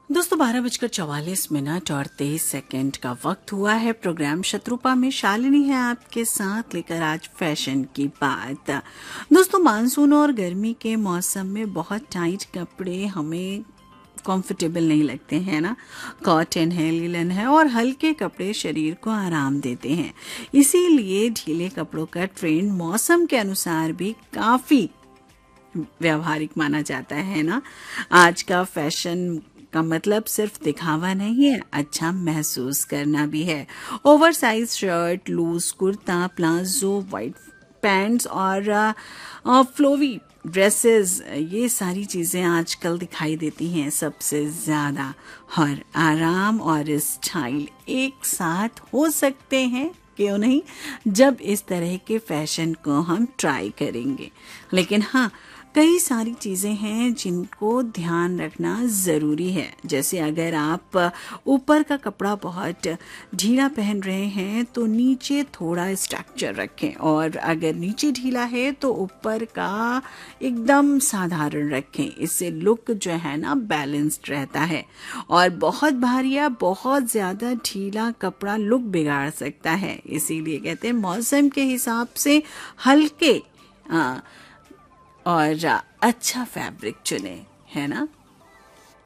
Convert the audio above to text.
दोस्तों 12:44 और 23 का वक्त हुआ है। प्रोग्राम शत्रुपा में शालिनी है आपके साथ लेकर आज फैशन की बात। दोस्तों मानसून और गर्मी के मौसम में बहुत टाइट कपड़े हमें कंफर्टेबल नहीं लगते हैं ना। कॉटन है, लिनन है और हल्के कपड़े शरीर को आराम देते हैं। इसीलिए ढीले कपड़ों का ट्रेंड मौसम के अनुसार भी काफी व्यावहारिक माना जाता है ना। आज का फैशन का मतलब सिर्फ दिखावा नहीं है, अच्छा महसूस करना भी है। Over size shirt, loose kurta, palazzo, white pants और फ्लोवी ड्रेसेस, ये सारी चीजें आजकल दिखाई देती हैं सबसे ज्यादा। और आराम और स्टाइल एक साथ हो सकते हैं, क्यों नहीं, जब इस तरह के फैशन को हम ट्राई करेंगे। लेकिन हाँ, कई सारी चीजें हैं जिनको ध्यान रखना जरूरी है। जैसे अगर आप ऊपर का कपड़ा बहुत ढीला पहन रहे हैं तो नीचे थोड़ा स्ट्रक्चर रखें, और अगर नीचे ढीला है तो ऊपर का एकदम साधारण रखें। इससे लुक जो है ना बैलेंस्ड रहता है। और बहुत भारी या बहुत ज्यादा ढीला कपड़ा लुक बिगाड़ सकता है। इसीलिए कहते हैं मौसम के हिसाब से हल्के और अच्छा फैब्रिक चुने, है ना।